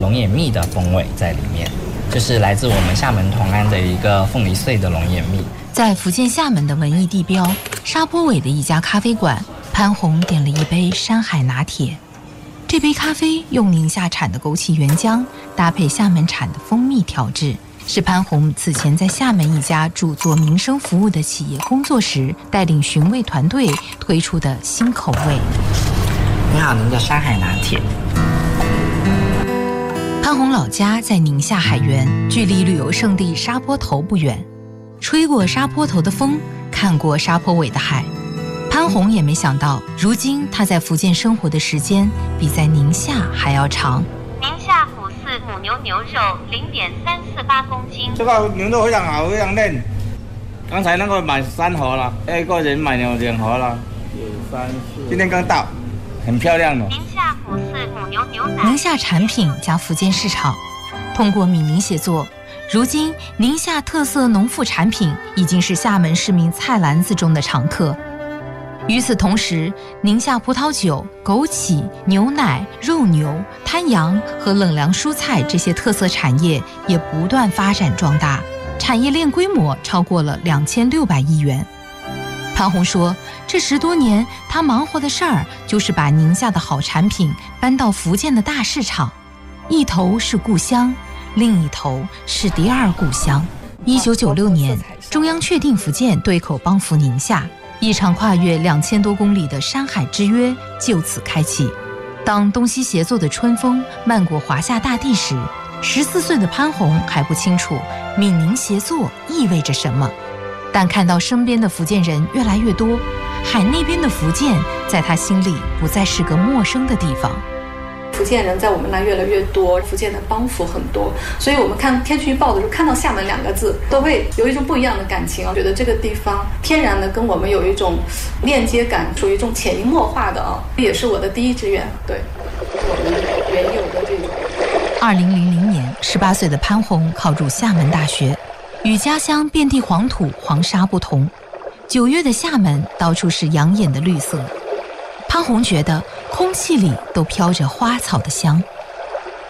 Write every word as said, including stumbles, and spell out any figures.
龙眼蜜的风味在里面，就是来自我们厦门同安的一个凤梨碎的龙眼蜜。 在福建厦门的文艺地标沙坡尾的一家咖啡馆，潘红点了一杯山海拿铁。这杯咖啡用宁夏产的枸杞原浆搭配厦门产的蜂蜜调制，是潘红此前在厦门一家主做民生服务的企业工作时，带领寻味团队推出的新口味。 你好，您的山海拿铁。 潘红老家在宁夏海源，距离旅游胜地沙坡头不远。吹过沙坡头的风，看过沙坡尾的海，潘红也没想到，如今他在福建生活的时间比在宁夏还要长。 宁夏虎四母牛牛肉零点三四八公斤， 这个牛肉非常好，非常嫩。刚才那个买三盒了，一个人买了两盒了，有三四，今天刚到，很漂亮的。 宁夏虎四母牛牛奶， 宁夏产品加福建市场，通过闽宁协作，如今宁夏特色农副产品已经是厦门市民菜篮子中的常客。与此同时，宁夏葡萄酒、枸杞、牛奶、肉牛、滩羊和冷凉蔬菜这些特色产业也不断发展壮大，产业链规模超过了两千六百亿元。潘红说，这十多年他忙活的事儿就是把宁夏的好产品搬到福建的大市场，一头是故乡，另一头是第二故乡。一九九六年，中央确定福建对口帮扶宁夏，一场跨越两千多公里的山海之约就此开启。当东西协作的春风漫过华夏大地时，十四岁的潘红还不清楚闽宁协作意味着什么，但看到身边的福建人越来越多，海那边的福建在他心里不再是个陌生的地方。 福建人在我们那越来越多，福建的帮扶很多，所以我们看天气预报的时候，看到厦门两个字，都会有一种不一样的感情啊，觉得这个地方天然的跟我们有一种链接感，属于一种潜移默化的啊，这也是我的第一志愿，对，我们原有的这种。 二零零零年，十八岁的潘红考入厦门大学，与家乡遍地黄土黄沙不同，九月的厦门到处是养眼的绿色。潘红觉得空气里都飘着花草的香。